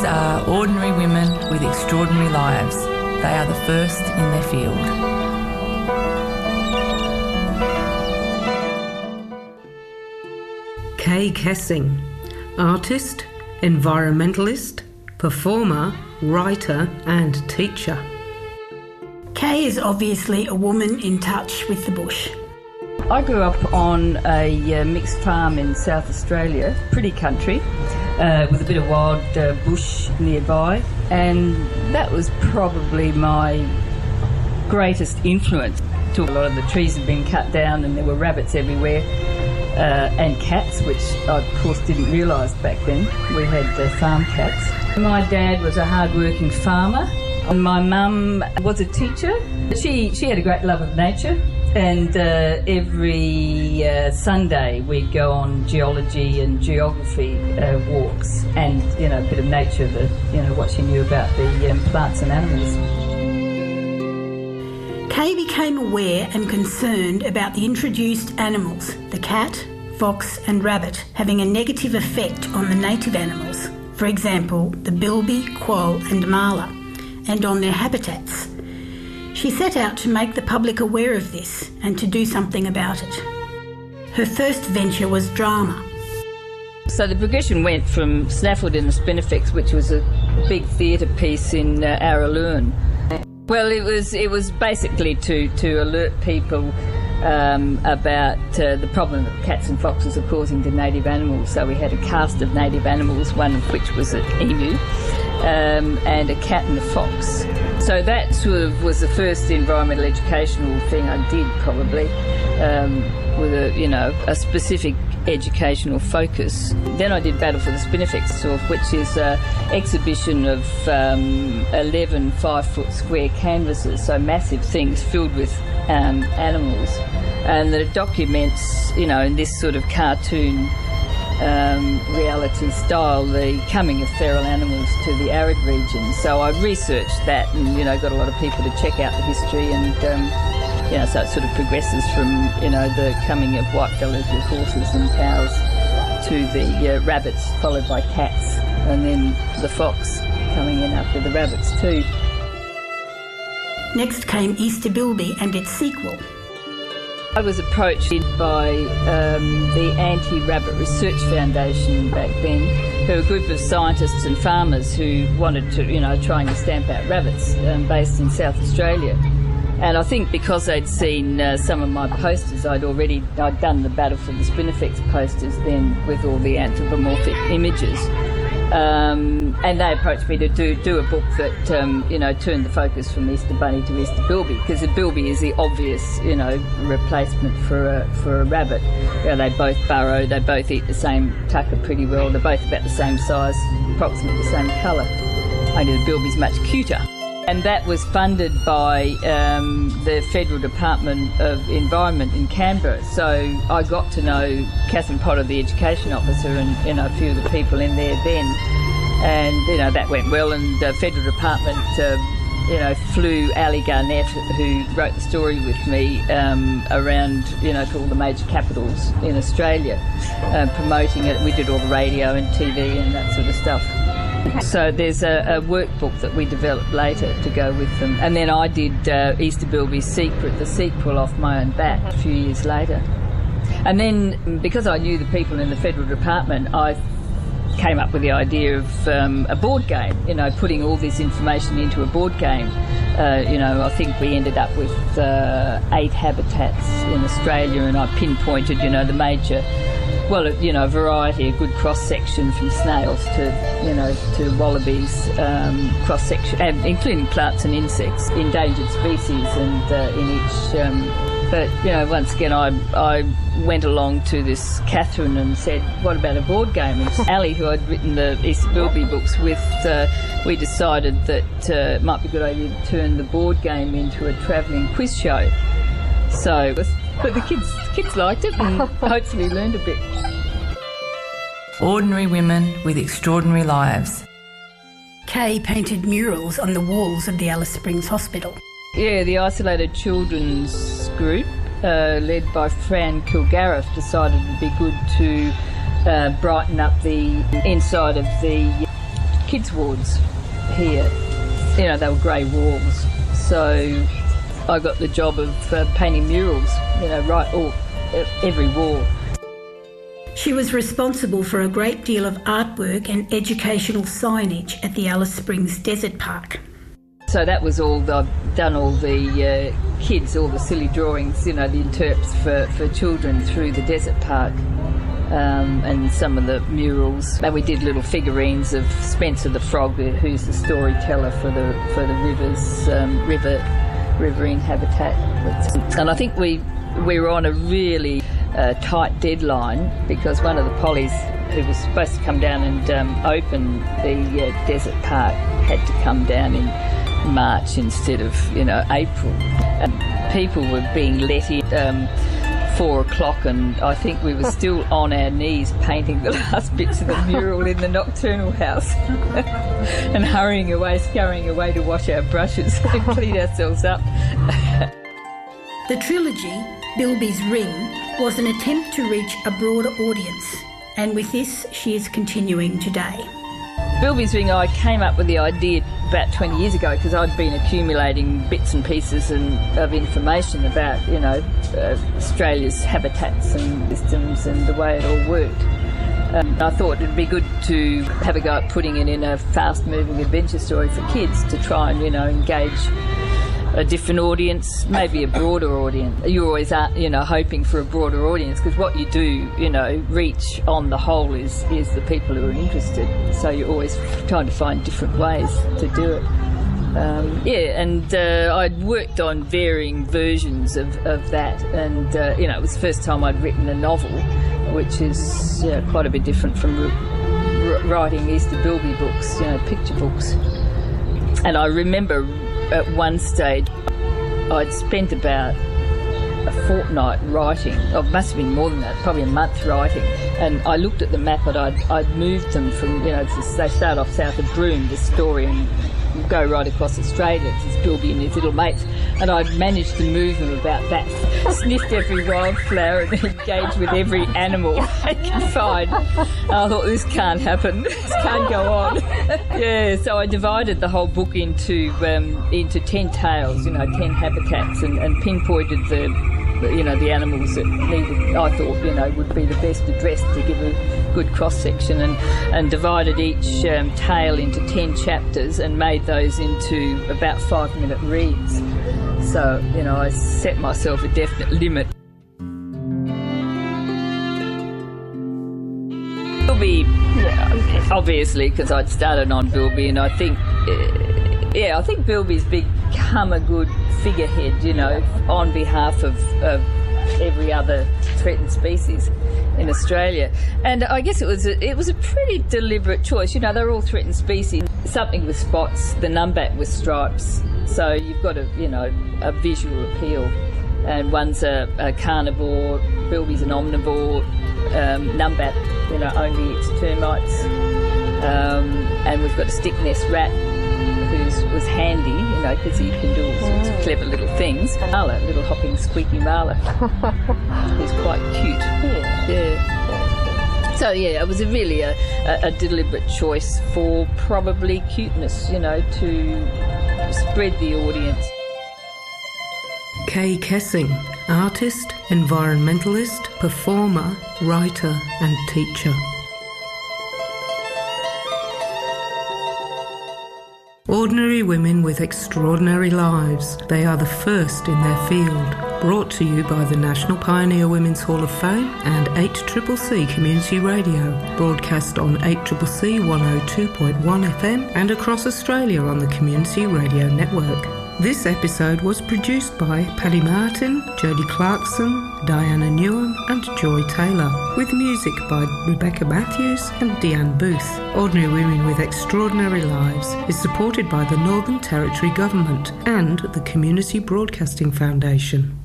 These are ordinary women with extraordinary lives. They are the first in their field. Kay Kessing, artist, environmentalist, performer, writer and teacher. Kay is obviously a woman in touch with the bush. I grew up on a mixed farm in South Australia, pretty country, with a bit of wild bush nearby, and that was probably my greatest influence. A lot of the trees had been cut down and there were rabbits everywhere, and cats, which I of course didn't realise back then. We had farm cats. My dad was a hard-working farmer, and my mum was a teacher. She had a great love of nature. And every Sunday we'd go on geology and geography walks, and a bit of nature, what she knew about the plants and animals. Kay became aware and concerned about the introduced animals, the cat, fox and rabbit, having a negative effect on the native animals, for example the bilby, quoll and marla, and on their habitats. She set out to make the public aware of this and to do something about it. Her first venture was drama. So the progression went from Snaffled in the Spinifex, which was a big theatre piece in Araloon. Well, it was basically to alert people about the problem that cats and foxes are causing to native animals. So we had a cast of native animals, one of which was an emu, and a cat and a fox. So that sort of was the first environmental educational thing I did, probably, with a specific educational focus. Then I did Battle for the Spinifex, which is an exhibition of 11 5-foot square canvases, so massive things filled with animals, and that it documents, in this sort of cartoon reality style, the coming of feral animals to the arid region. So I researched that and, got a lot of people to check out the history, and, so it sort of progresses from, the coming of whitefellas with horses and cows to the rabbits, followed by cats, and then the fox coming in after the rabbits too. Next came Easter Bilby and its sequel. I was approached by the Anti-Rabbit Research Foundation back then, who were a group of scientists and farmers who wanted to, trying to stamp out rabbits, based in South Australia. And I think because they'd seen some of my posters, I'd done the Battle for the Spinifex posters then with all the anthropomorphic images. And they approached me to do a book that, turned the focus from Easter Bunny to Easter Bilby, because the bilby is the obvious, replacement for a rabbit. They both burrow, they both eat the same tucker pretty well, they're both about the same size, approximately the same colour. Only the bilby's much cuter. And that was funded by the Federal Department of Environment in Canberra. So I got to know Catherine Potter, the Education Officer, and a few of the people in there then. And, that went well, and the Federal Department, flew Ali Garnett, who wrote the story with me, around, to all the major capitals in Australia, promoting it. We did all the radio and TV and that sort of stuff. So there's a workbook that we developed later to go with them. And then I did Easter Bilby's Secret, the sequel, off my own bat a few years later. And then, because I knew the people in the Federal Department, I came up with the idea of a board game, putting all this information into a board game. I think we ended up with 8 habitats in Australia, and I pinpointed, the major, a variety, a good cross-section from snails to wallabies, cross-section, including plants and insects, endangered species, and in each... But, once again, I went along to this Catherine and said, what about a board game? And Ali, who I'd written the Easter Bilby books with, we decided that it might be a good idea to turn the board game into a travelling quiz show. So, but the kids liked it and hopefully learned a bit. Ordinary women with extraordinary lives. Kay painted murals on the walls of the Alice Springs Hospital. Yeah, the Isolated Children's Group, led by Fran Kilgariff, decided it would be good to brighten up the inside of the kids' wards here. You know, they were grey walls. So I got the job of painting murals, you know, every wall. She was responsible for a great deal of artwork and educational signage at the Alice Springs Desert Park. So that was all, I've done all the kids, all the silly drawings, you know, the interps for children through the desert park, and some of the murals. And we did little figurines of Spencer the Frog, who's the storyteller for the river's riverine habitat. And I think we were on a really tight deadline, because one of the pollies who was supposed to come down and open the desert park had to come down in March instead of, you know, April. And people were being let in 4 o'clock, and I think we were still on our knees painting the last bits of the mural in the nocturnal house and hurrying away, scurrying away to wash our brushes and clean ourselves up. The trilogy, Bilby's Ring, was an attempt to reach a broader audience, and with this she is continuing today. Bilby's Ring, I came up with the idea about 20 years ago because I'd been accumulating bits and pieces of information about, you know, Australia's habitats and systems and the way it all worked. I thought it'd be good to have a go at putting it in a fast-moving adventure story for kids to try and, you know, engage a different audience, maybe a broader audience. You always are, you know, hoping for a broader audience, because what you do, you know, reach on the whole is the people who are interested. So you're always trying to find different ways to do it. I'd worked on varying versions of that, and you know, it was the first time I'd written a novel, which is, you know, quite a bit different from writing Easter Bilby books, you know, picture books. And I remember at one stage I'd spent about a fortnight writing, it must have been more than that, probably a month writing, and I looked at the map, and I'd moved them from, you know, they start off south of Broome, this story, and go right across Australia. It's Bilby and his little mates, and I'd managed to move them about that, sniffed every wildflower and engaged with every animal I could find. And I thought, this can't happen, this can't go on. Yeah, so I divided the whole book into 10 tales, you know, 10 habitats, and pinpointed the animals that needed, I thought, you know, would be the best addressed to give a good cross-section, and divided each tale into 10 chapters and made those into about 5-minute reads. So, you know, I set myself a definite limit. Bilby, yeah, obviously, because I'd started on Bilby, and I think Bilby's become a good figurehead, you know, on behalf of every other threatened species in Australia. And I guess it was a pretty deliberate choice. You know, they're all threatened species. Something with spots, the numbat with stripes. So you've got a visual appeal. And one's a carnivore, Bilby's an omnivore, numbat, you know, only eats termites. And we've got a stick nest rat, was handy, you know, because he can do all sorts of clever little things. Marla, little hopping, squeaky Marla, who's quite cute. Yeah. So yeah, it was really a deliberate choice for probably cuteness, you know, to spread the audience. Kay Kessing, artist, environmentalist, performer, writer and teacher. Ordinary women with extraordinary lives. They are the first in their field. Brought to you by the National Pioneer Women's Hall of Fame and 8CCC Community Radio. Broadcast on 8CCC 102.1 FM and across Australia on the Community Radio Network. This episode was produced by Paddy Martin, Jodie Clarkson, Diana Newham and Joy Taylor, with music by Rebecca Matthews and Deanne Booth. Ordinary Women with Extraordinary Lives is supported by the Northern Territory Government and the Community Broadcasting Foundation.